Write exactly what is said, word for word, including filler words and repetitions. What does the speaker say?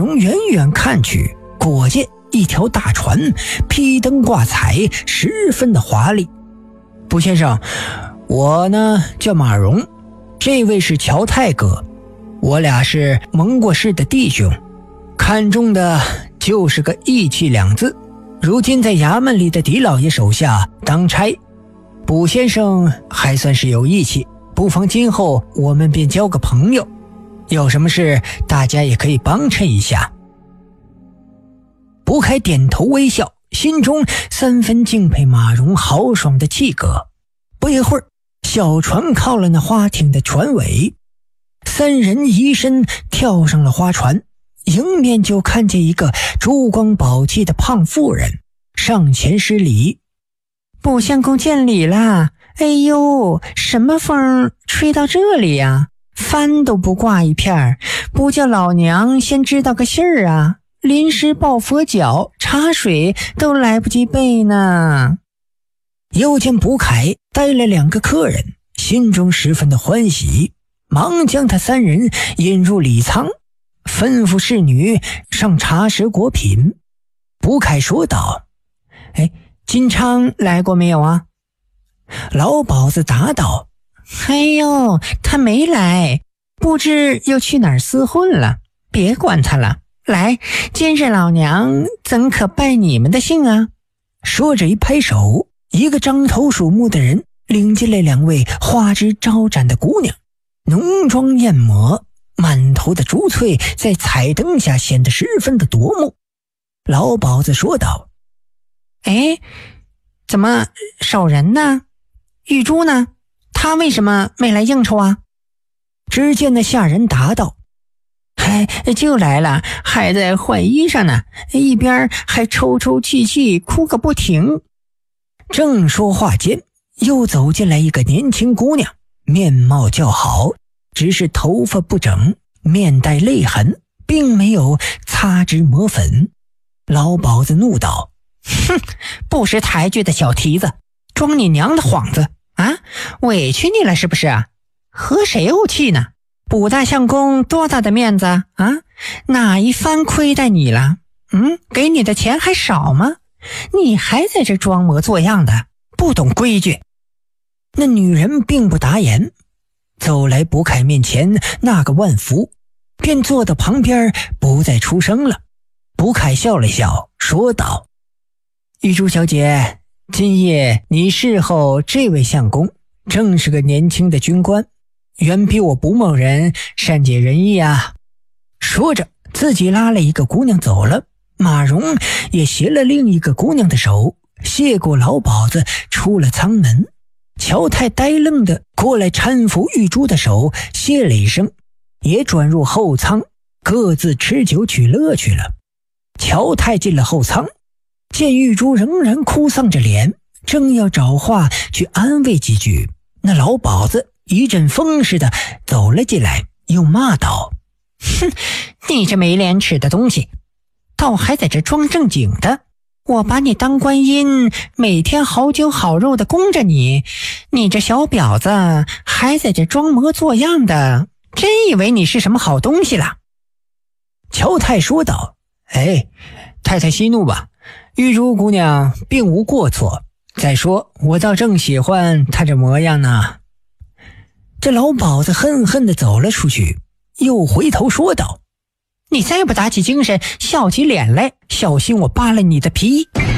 荣远远看去，果见一条大船披灯挂彩，十分的华丽。卜先生，我呢叫马荣，这位是乔太哥，我俩是盟过氏的弟兄，看中的就是个义气两字，如今在衙门里的狄老爷手下当差，卜先生还算是有义气，不妨今后我们便交个朋友，有什么事大家也可以帮衬一下。卜凯点头微笑，心中三分敬佩马荣豪爽的气格。不一会儿，小船靠了那花艇的船尾，三人移身跳上了花船，迎面就看见一个珠光宝气的胖妇人上前施礼。卜相公见礼啦！哎呦，什么风吹到这里呀、啊？帆都不挂一片，不叫老娘先知道个信儿啊！临时抱佛脚，茶水都来不及备呢。又见卜凯带了两个客人，心中十分的欢喜，忙将他三人引入礼舱，吩咐侍女上茶食果品。卜凯说道：哎，金昌来过没有啊？老鸨子答道：哎呦，他没来，不知又去哪儿厮混了，别管他了。来，今日老娘怎可拜你们的姓啊？说着一拍手，一个獐头鼠目的人领进来两位花枝招展的姑娘，浓妆艳抹，满头的珠翠在彩灯下显得十分的夺目。老鸨子说道：哎，怎么少人呢？玉珠呢？他为什么没来应酬啊？只见那下人答道：哎，就来了，还在换衣裳呢，一边还抽抽泣泣哭个不停。正说话间，又走进来一个年轻姑娘，面貌较好，只是头发不整，面带泪痕，并没有擦脂抹粉。老鸨子怒道：哼，不识抬举的小蹄子，装你娘的幌子啊！委屈你了是不是啊？和谁怄气呢？卜大相公多大的面子啊？哪一番亏待你了？嗯，给你的钱还少吗？你还在这装模作样的，不懂规矩。那女人并不答言，走来卜凯面前那个万福，便坐到旁边不再出声了。卜凯笑了笑，说道：玉珠小姐，今夜你侍候这位相公，正是个年轻的军官，远比我卜某人善解人意啊。说着自己拉了一个姑娘走了，马荣也携了另一个姑娘的手，谢过老鸨子，出了舱门。乔太呆愣的过来搀扶玉珠的手，谢了一声，也转入后舱，各自吃酒取乐去了。乔太进了后舱，见玉珠仍然哭丧着脸，正要找话去安慰几句，那老鸨子一阵风似的走了进来，又骂道：哼，你这没廉耻的东西，倒还在这装正经的，我把你当观音，每天好酒好肉的供着你，你这小婊子还在这装模作样的，真以为你是什么好东西了？乔太说道：哎，太太息怒吧，玉珠姑娘并无过错，再说我倒正喜欢她这模样呢。这老鸨子恨恨地走了出去，又回头说道：你再不打起精神，笑起脸来，小心我扒了你的皮。